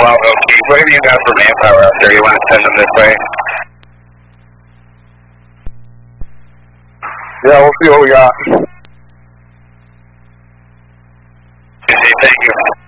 I'll go keep. What have you got for manpower out there? You want to send them this way? Yeah, we'll see what we got. Thank you.